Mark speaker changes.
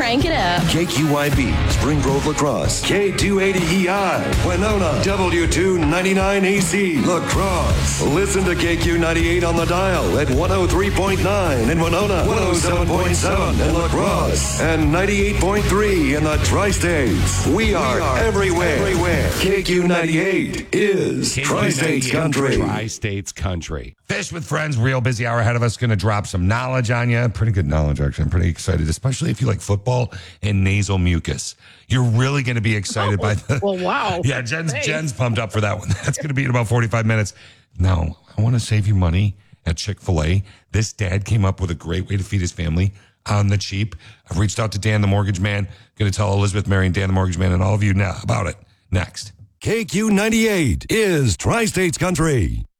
Speaker 1: Crank it up.
Speaker 2: KQYB, Spring Grove Lacrosse. K280EI, Winona. W299AC, Lacrosse. Listen to KQ98 on the dial at 103.9 in Winona, 107.7 in Lacrosse, and 98.3 in the Tri-States. We are everywhere. KQ98 is Tri-States Country.
Speaker 3: Tri-States Country. Fish with Friends, real busy hour ahead of us. Going to drop some knowledge on you. Pretty good knowledge, actually. I'm pretty excited, especially if you like football and nasal mucus. You're really going to be excited by the...
Speaker 4: Well, wow.
Speaker 3: Yeah, Jen's pumped up for that one. That's going to be in about 45 minutes. Now, I want to save you money at Chick-fil-A. This dad came up with a great way to feed his family on the cheap. I've reached out to Dan the Mortgage Man. Going to tell Elizabeth, Mary, and Dan the Mortgage Man and all of you now about it. Next.
Speaker 2: KQ98 is Tri-States Country.